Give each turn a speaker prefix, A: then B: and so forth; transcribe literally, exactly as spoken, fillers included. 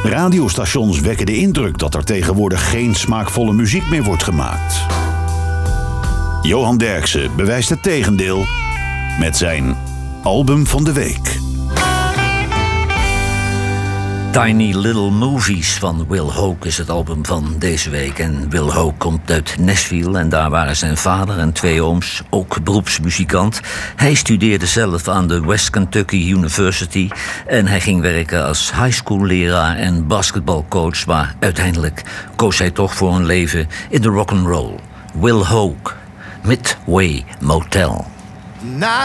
A: Radiostations wekken de indruk dat er tegenwoordig geen smaakvolle muziek meer wordt gemaakt. Johan Derksen bewijst het tegendeel met zijn album van de week.
B: Tiny Little Movies van Will Hoke is het album van deze week. En Will Hoke komt uit Nashville en daar waren zijn vader en twee ooms ook beroepsmuzikant. Hij studeerde zelf aan de West Kentucky University en hij ging werken als high school leraar en basketbalcoach, maar uiteindelijk koos hij toch voor een leven in de rock'n'roll. Will Hoke, Midway Motel.
C: Not